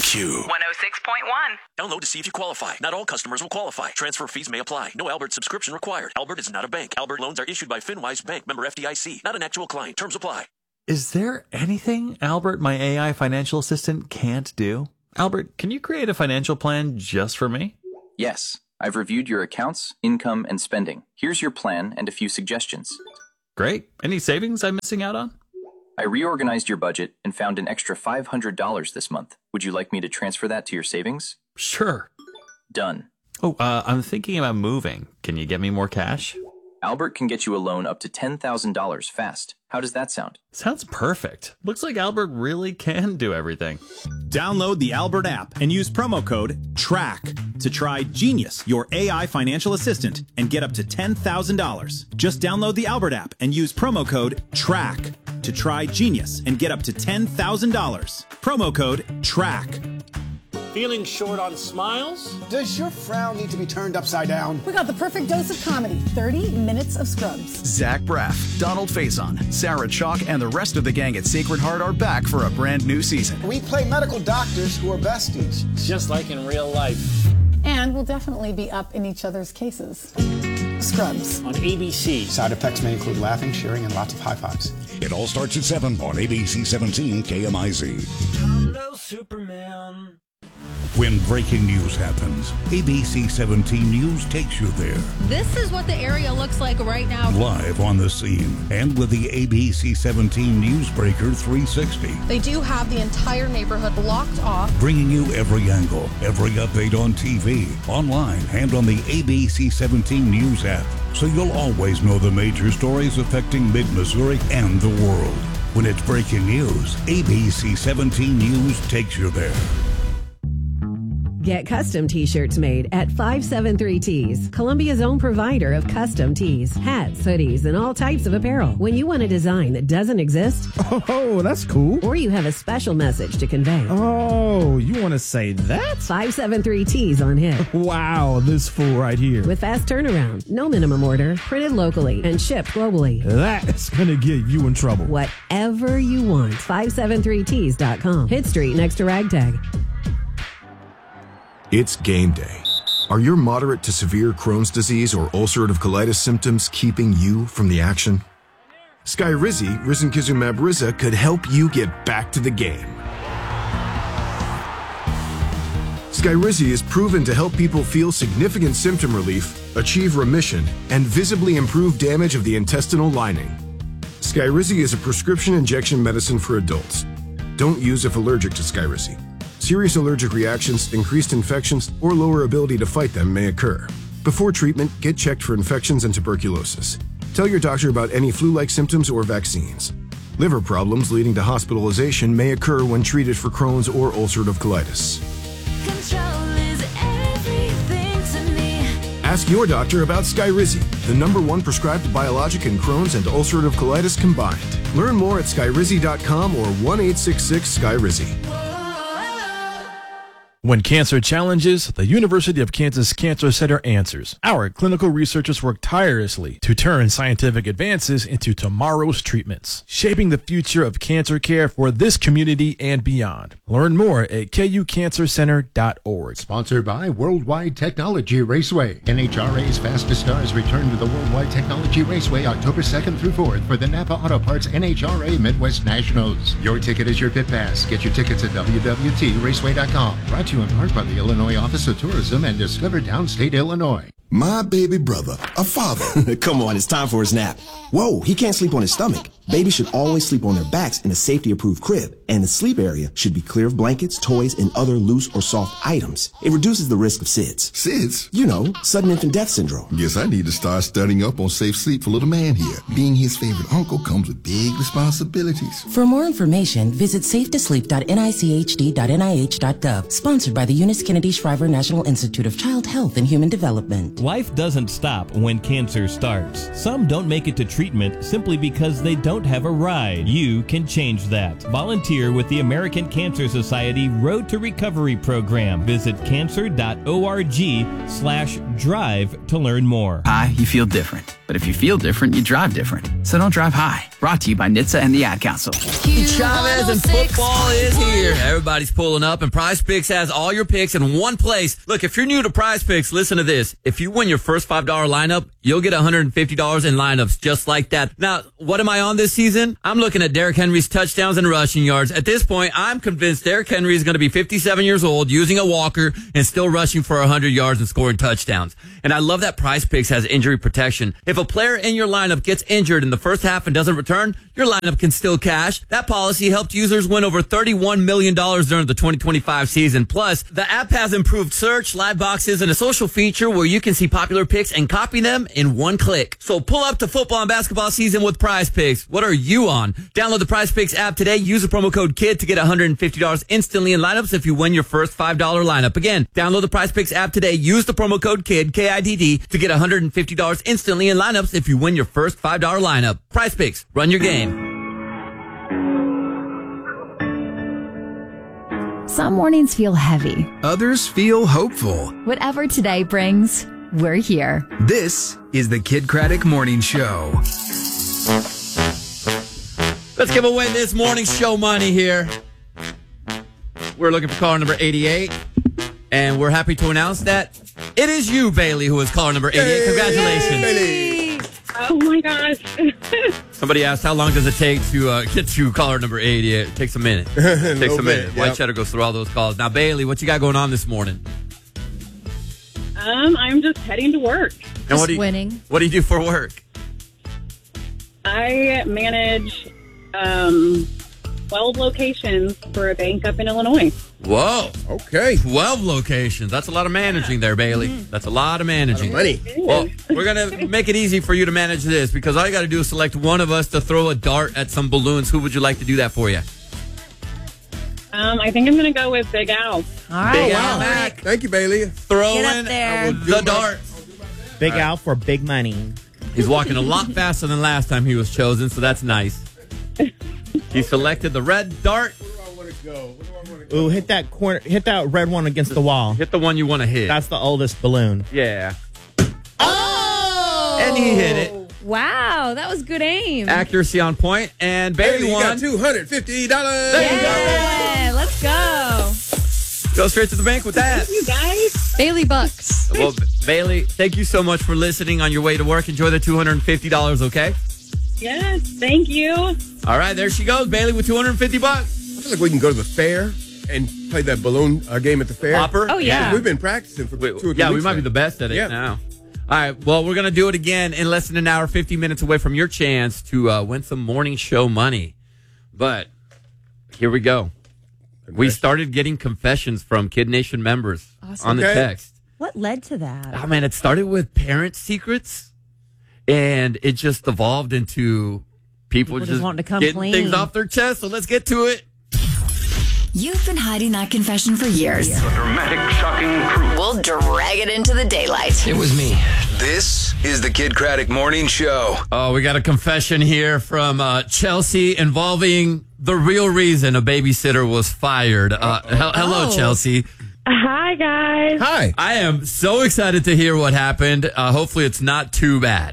106.1. Download to see if you qualify. Not all customers will qualify. Transfer fees may apply. No Albert subscription required. Albert is not a bank. Albert loans are issued by FinWise Bank, member FDIC. Not an actual client. Terms apply. Is there anything Albert, my AI financial assistant, can't do? Albert, can you create a financial plan just for me? Yes. I've reviewed your accounts, income, and spending. Here's your plan and a few suggestions. Great. Any savings I'm missing out on? I reorganized your budget and found an extra $500 this month. Would you like me to transfer that to your savings? Sure. Done. Oh, I'm thinking about moving. Can you get me more cash? Albert can get you a loan up to $10,000 fast. How does that sound? Sounds perfect. Looks like Albert really can do everything. Download the Albert app and use promo code TRACK to try Genius, your AI financial assistant, and get up to $10,000. Just download the Albert app and use promo code TRACK to try Genius and get up to $10,000. Promo code TRACK. Feeling short on smiles? Does your frown need to be turned upside down? We got the perfect dose of comedy. 30 minutes of Scrubs. Zach Braff, Donald Faison, Sarah Chalk, and the rest of the gang at Sacred Heart are back for a brand new season. We play medical doctors who are besties. Just like in real life. And we'll definitely be up in each other's cases. Scrubs. On ABC. Side effects may include laughing, cheering, and lots of high fives. It all starts at 7 on ABC 17 KMIZ. Hello, Superman. When breaking news happens, ABC 17 News takes you there. This is what the area looks like right now. Live on the scene and with the ABC 17 Newsbreaker 360. They do have the entire neighborhood blocked off. Bringing you every angle, every update on TV, online, and on the ABC 17 News app. So you'll always know the major stories affecting mid-Missouri and the world. When it's breaking news, ABC 17 News takes you there. Get custom t-shirts made at 573 Tees, Columbia's own provider of custom tees, hats, hoodies, and all types of apparel. When you want a design that doesn't exist, oh, that's cool. Or you have a special message to convey. Oh, you want to say that? 573 Tees on hit. Wow, this fool right here. With fast turnaround, no minimum order, printed locally, and shipped globally. That's gonna get you in trouble. Whatever you want, 573tees.com. Hit Street next to Ragtag. It's game day. Are your moderate to severe Crohn's disease or ulcerative colitis symptoms keeping you from the action? Skyrizi, risankizumab Riza, could help you get back to the game. Skyrizi is proven to help people feel significant symptom relief, achieve remission, and visibly improve damage of the intestinal lining. Skyrizi is a prescription injection medicine for adults. Don't use if allergic to Skyrizi. Serious allergic reactions, increased infections, or lower ability to fight them may occur. Before treatment, get checked for infections and tuberculosis. Tell your doctor about any flu-like symptoms or vaccines. Liver problems leading to hospitalization may occur when treated for Crohn's or ulcerative colitis. Control is everything to me. Ask your doctor about Skyrizi, the #1 prescribed biologic in Crohn's and ulcerative colitis combined. Learn more at skyrizi.com or 1-866-SKYRIZI. When cancer challenges, the University of Kansas Cancer Center answers. Our clinical researchers work tirelessly to turn scientific advances into tomorrow's treatments, shaping the future of cancer care for this community and beyond. Learn more at kucancercenter.org. Sponsored by Worldwide Technology Raceway. NHRA's fastest stars return to the Worldwide Technology Raceway October 2nd through 4th for the Napa Auto Parts NHRA Midwest Nationals. Your ticket is your pit pass. Get your tickets at www.raceway.com. Brought to you in part by the Illinois Office of Tourism and Discover Downstate Illinois. My baby brother, a father. Come on, it's time for his nap. Whoa, he can't sleep on his stomach. Babies should always sleep on their backs in a safety-approved crib, and the sleep area should be clear of blankets, toys, and other loose or soft items. It reduces the risk of SIDS. SIDS? You know, sudden infant death syndrome. Guess I need to start studying up on safe sleep for little man here. Being his favorite uncle comes with big responsibilities. For more information, visit safetosleep.nichd.nih.gov. Sponsored by the Eunice Kennedy Shriver National Institute of Child Health and Human Development. Life doesn't stop when cancer starts. Some don't make it to treatment simply because they don't have a ride. You can change that. Volunteer with the American Cancer Society Road to Recovery program. Visit cancer.org/drive to learn more. High, you feel different. But if you feel different, you drive different. So don't drive high. Brought to you by NHTSA and the Ad Council. Chavez and football is here. everybody's pulling up, and Prize Picks has all your picks in one place. Look, if you're new to Prize Picks, listen to this. If you win your first $5 lineup, you'll get $150 in lineups just like that. Now, what am I on this season? I'm looking at Derrick Henry's touchdowns and rushing yards. At this point, I'm convinced Derrick Henry is going to be 57 years old, using a walker, and still rushing for 100 yards and scoring touchdowns. And I love that Prize Picks has injury protection. If a player in your lineup gets injured in the first half and doesn't return, your lineup can still cash. That policy helped users win over $31 million during the 2025 season. Plus, the app has improved search, live boxes, and a social feature where you can see popular picks and copy them in one click. So pull up to football and basketball season with Prize Picks. What are you on? Download the Prize Picks app today. Use the promo code KID to get $150 instantly in lineups if you win your first $5 lineup. Again, download the Prize Picks app today. Use the promo code KID, K-I-D-D, to get $150 instantly in lineups if you win your first $5 lineup. Prize Picks. Run your game. Some mornings feel heavy. Others feel hopeful. Whatever today brings, we're here. This is the Kid Craddock Morning Show. Let's give away this morning show money here. We're looking for caller number 88, and we're happy to announce that it is you, Bailey, who is caller number 88. Yay! Congratulations. Yay! Oh, my gosh. Somebody asked, how long does it take to get to caller number 88? It takes a minute. It takes a minute. White Cheddar goes through all those calls. Now, Bailey, what you got going on this morning? I'm just heading to work. And what do you do for work? I manage 12 locations for a bank up in Illinois. Whoa. Okay. 12 locations. That's a lot of managing there, Bailey. That's a lot of managing. Money. Well, we're going to make it easy for you to manage this, because all you got to do is select one of us to throw a dart at some balloons. Who would you like to do that for you? I think I'm going to go with Big Al. All right. Big Al Mac. Thank you, Bailey. Throwing the dart. Big Al for big money. He's walking a lot faster than last time he was chosen, so that's nice. He selected the red dart. Where do I want to go? Ooh, hit that corner. Hit that red one against the wall. Hit the one you want to hit. That's the oldest balloon. Yeah. Oh! And he hit it. Wow, that was good aim. Accuracy on point. And Bailey won. Got $250. There you go. Let's go. Go straight to the bank with that. Thank you, guys. Bailey bucks. Well, Bailey, thank you so much for listening on your way to work. Enjoy the $250, okay? Yes, thank you. All right, there she goes, Bailey, with $250. I feel like we can go to the fair and play that balloon game at the fair. Popper? Oh, yeah. We've been practicing for 2 or 3 weeks. Yeah, we might be the best at it now. All right, well, we're going to do it again in less than an hour, 50 minutes away from your chance to win some morning show money. But here we go. Okay. We started getting confessions from Kid Nation members on the text. What led to that? Oh, man, it started with parent secrets, and it just evolved into people just wanting to come getting clean. things off their chest. So let's get to it. You've been hiding that confession for years. The dramatic, shocking truth. We'll drag it into the daylight. It was me. This is the Kid Craddock Morning Show. Oh, we got a confession here from Chelsea involving the real reason a babysitter was fired. Hello, Chelsea. Hi, guys. Hi. I am so excited to hear what happened. Hopefully it's not too bad.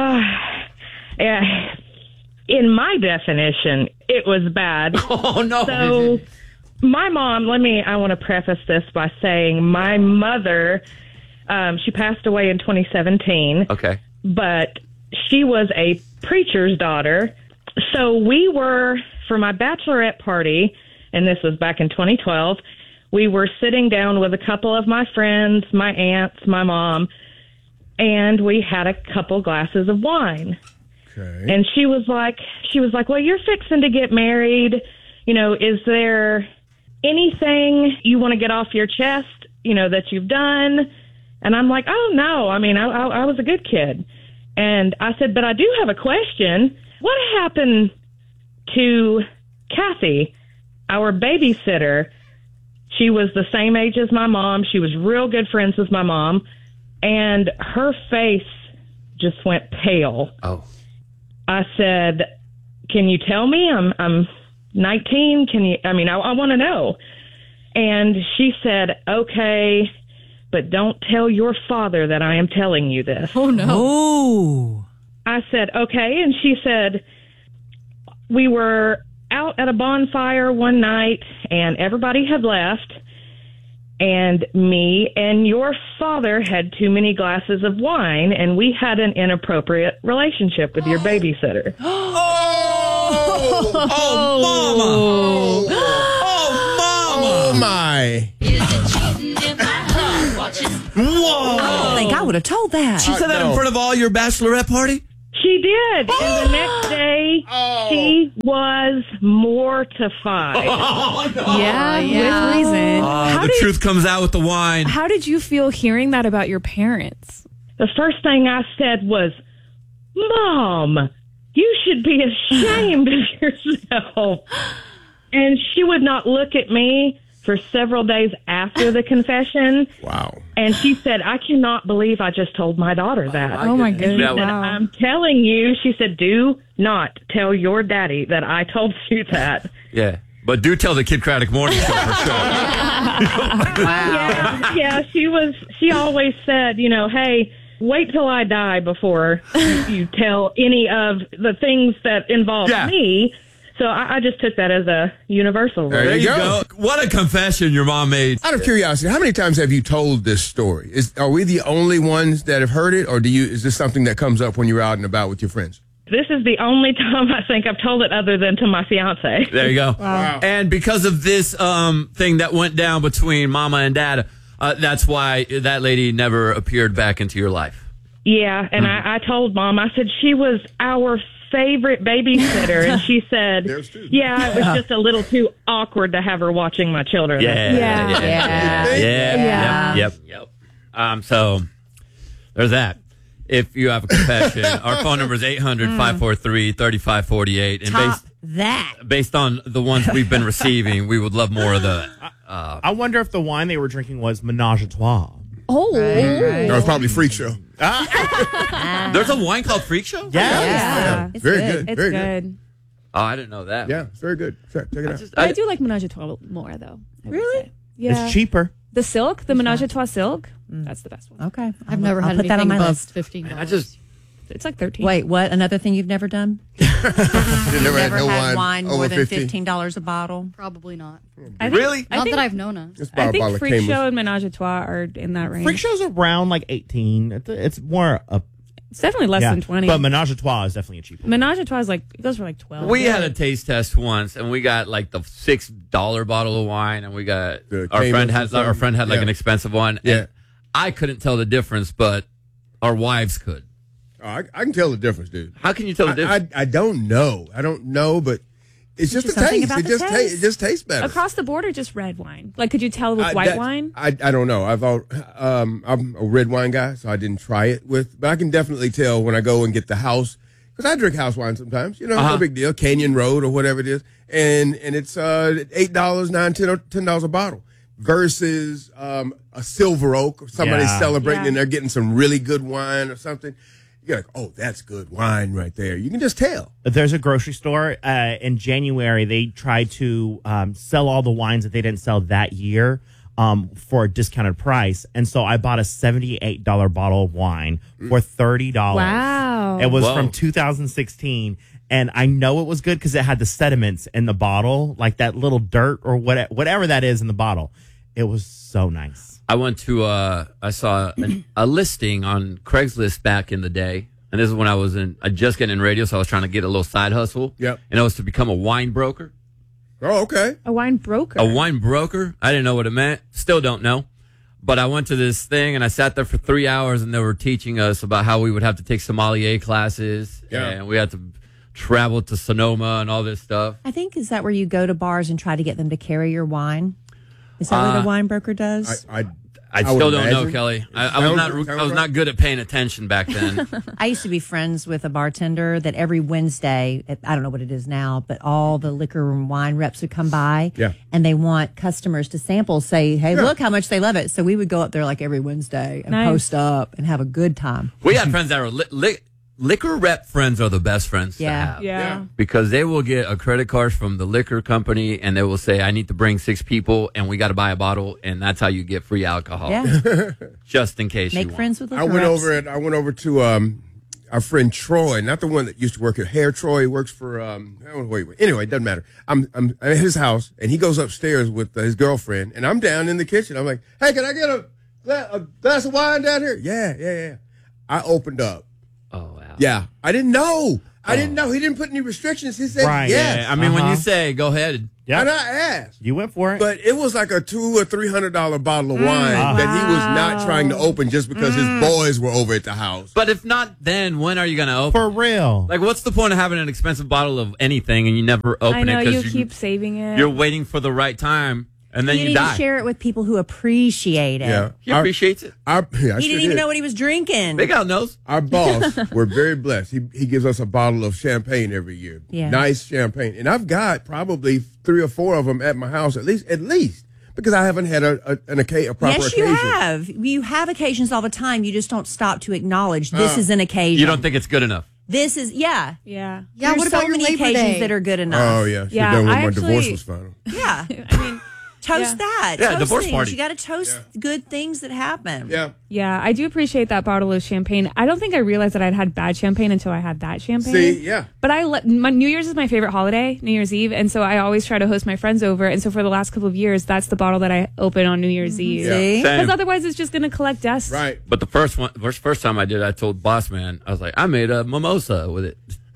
Yeah. In my definition, it was bad. Oh, no. So, my mom, I want to preface this by saying my mother, she passed away in 2017. Okay. But she was a preacher's daughter. So we were, for my bachelorette party, and this was back in 2012, we were sitting down with a couple of my friends, my aunts, my mom, and we had a couple glasses of wine. Okay. And she was like, well, you're fixing to get married. You know, is there anything you want to get off your chest, that you've done? And I'm like, oh, no. I mean, I was a good kid. And I said, but I do have a question. What happened to Kathy, our babysitter? She was the same age as my mom. She was real good friends with my mom. And her face just went pale. Oh. I said, can you tell me? I'm 19. I want to know. And she said, okay, but don't tell your father that I am telling you this. Oh, no. Oh. I said, okay. And she said, we were out at a bonfire one night, and everybody had left, and me and your father had too many glasses of wine, and we had an inappropriate relationship with your babysitter. Oh, mama! Oh, my! Whoa! I think I would have told that. She said that in front of all your bachelorette party? She did. And the next day, she was mortified. Yeah, with reason. The truth comes out with the wine. How did you feel hearing that about your parents? The first thing I said was, Mom, you should be ashamed of yourself. And she would not look at me for several days after the confession. Wow. And she said, I cannot believe I just told my daughter that. Oh, my goodness. She said, I'm telling you, she said, do not tell your daddy that I told you that. Yeah. But do tell the Kid Craddock Morning Show for sure. Yeah, she always said, hey, wait till I die before you tell any of the things that involve me. So I just took that as a universal rule. There you go. What a confession your mom made. Out of curiosity, how many times have you told this story? Are we the only ones that have heard it, or is this something that comes up when you're out and about with your friends? This is the only time I think I've told it other than to my fiance. There you go. Wow. And because of this thing that went down between Mama and Dad, that's why that lady never appeared back into your life. Yeah, and I told Mom, I said she was our favorite babysitter, and she said, yeah, it was just a little too awkward to have her watching my children. Yep. So there's that. If you have a confession, our phone number is 800-543-3548. And based on the ones we've been receiving, we would love more of the. I wonder if the wine they were drinking was Menage a Trois. Oh. That was probably Freak Show. There's a wine called Freak Show? Yeah. It's very good. It's Very good. Oh, I didn't know that. Yeah, it's very good. Check it out. I do like Menage a Trois more, though. Really? Yeah. It's cheaper. The silk, the Menage a Trois silk, that's the best one. Okay. I've never I'll had put that on anything my above list. $15. It's like 13. Wait, what? Another thing you've never done? You never had no wine over more than 15? $15 a bottle? Probably not. Really? Not that I've known of. I think Freak Show and Menage a Trois are in that range. Freak Show's around like 18. It's more up. It's definitely less than 20. But Menage a Trois is definitely a cheaper. Menage a Trois is like, it goes for like 12. We had a taste test once, and we got like the $6 bottle of wine, and we got our friend had like an expensive one. Yeah, and I couldn't tell the difference, but our wives could. Oh, I can tell the difference, dude. How can you tell the difference? I don't know. but it's just the something taste. about the taste. It just tastes better. Across the board or just red wine? Like, could you tell with white wine? I don't know. I'm a red wine guy, so I didn't try it with. But I can definitely tell when I go and get the house, because I drink house wine sometimes. No big deal. Canyon Road or whatever it is, and it's $8, $10 a bottle versus a Silver Oak. Or somebody's celebrating and they're getting some really good wine or something. You're like, oh, that's good wine right there. You can just tell. There's a grocery store in January. They tried to sell all the wines that they didn't sell that year for a discounted price. And so I bought a $78 bottle of wine for $30. Wow. It was from 2016. And I know it was good because it had the sediments in the bottle, like that little dirt or whatever that is in the bottle. It was so nice. I went to, I saw a listing on Craigslist back in the day. And this is when I just getting in radio, so I was trying to get a little side hustle. Yep. And it was to become a wine broker. Oh, okay. A wine broker? A wine broker. I didn't know what it meant. Still don't know. But I went to this thing, and I sat there for 3 hours, and they were teaching us about how we would have to take sommelier classes. Yeah. And we had to travel to Sonoma and all this stuff. I think, is that where you go to bars and try to get them to carry your wine? Is that what a wine broker does? I still don't know, Kelly. I was not good at paying attention back then. I used to be friends with a bartender that every Wednesday, I don't know what it is now, but all the liquor and wine reps would come by. Yeah. And they want customers to sample, say, hey, look how much they love it. So we would go up there like every Wednesday and post up and have a good time. We had friends that were liquor rep friends are the best friends to have. Yeah. Because they will get a credit card from the liquor company and they will say, I need to bring 6 people and we got to buy a bottle, and that's how you get free alcohol. Yeah. Just in case Make you want. friends with liquor I went over to our friend Troy, not the one that used to work at Hair Troy, works for, anyway, it doesn't matter. I'm at his house, and he goes upstairs with his girlfriend, and I'm down in the kitchen. I'm like, hey, can I get a glass of wine down here? Yeah. I opened up. Oh, wow. Yeah. I didn't know. He didn't put any restrictions. He said yes. Yeah. I mean, when you say, go ahead. And I asked. You went for it. But it was like a $200 or $300 bottle of wine that he was not trying to open just because his boys were over at the house. But if not then, when are you going to open? For real. Like, what's the point of having an expensive bottle of anything and you never open I know, it? you keep saving it. You're waiting for the right time, and then you need die. to share it with people who appreciate it. Yeah. He appreciates it. He didn't even know what he was drinking. Big Al knows. Our boss, we're very blessed. He gives us a bottle of champagne every year. Yeah. Nice champagne. And I've got probably 3 or 4 of them at my house, at least, because I haven't had a proper occasion. Yes, you have. You have occasions all the time. You just don't stop to acknowledge this is an occasion. You don't think it's good enough? This is, yeah. Yeah. There's what about so your many Labor occasions Day? that are good enough. Oh, yeah. Should have done when my divorce was final. Yeah. I mean, toast that. Yeah, toast divorce things. party. You got to toast good things that happen. Yeah. Yeah, I do appreciate that bottle of champagne. I don't think I realized that I'd had bad champagne until I had that champagne. See, yeah. But my New Year's is my favorite holiday, New Year's Eve, and so I always try to host my friends over. And so for the last couple of years, that's the bottle that I open on New Year's Eve. See? Because Same. otherwise, it's just going to collect dust. Right. But the first time I did, I told Boss Man, I was like, I made a mimosa with it.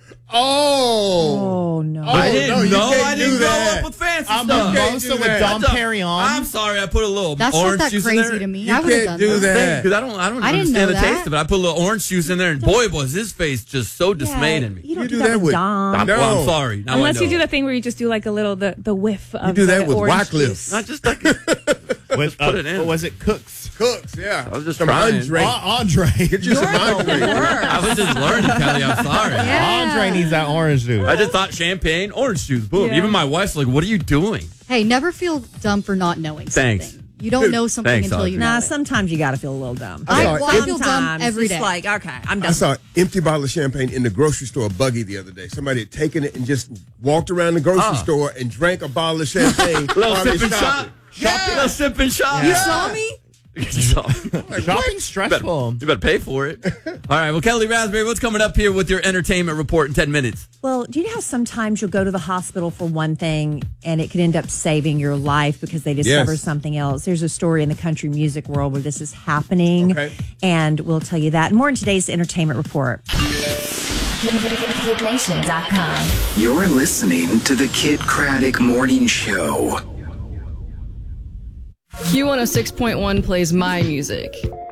Oh no! I didn't know. I didn't grow that. up with fancy A stuff. mimosa with Dom Perignon. I'm sorry, I put a little That's not orange that juice in crazy there. to me. You I would have can't done do that. that. Because I don't I didn't understand know the that. taste of it. I put a little orange juice in there, and boy, was his face just so dismayed in me. You don't You do do that that with with- Dom. Well, I'm sorry. Now Unless I know. you do the thing where you just do like a little the whiff of You do that the with orange Wycliffe. juice. Not just like With, put it in. What was it? Cooks. Cooks, yeah. I was just some trying. Andre. Andre. Get you some Andre. I was just learning, Kelly. I'm sorry. Andre needs that orange juice. I just thought champagne, orange juice, boom. Yeah. Even my wife's like, "What are you doing?" Hey, never feel dumb for not knowing something. Thanks. You don't know something Thanks, until you know Nah, it. sometimes you got to feel a little dumb. I feel dumb every it's day. like, okay, I'm done. I saw an empty bottle of champagne in the grocery store buggy the other day. Somebody had taken it and just walked around the grocery store and drank a bottle of champagne. Little while they sip and shopping. shot. Little sip and shot. You saw me? Shopping's stressful. You better pay for it. All right. Well, Kelly Raspberry, what's coming up here with your entertainment report in 10 minutes? Well, do you know how sometimes you'll go to the hospital for one thing and it could end up saving your life because they discover Yes. something else? There's a story in the country music world where this is happening, Okay. and we'll tell you that. More in today's entertainment report. KidNation.com. You're listening to the Kid Craddock Morning Show. Q106.1 plays my music.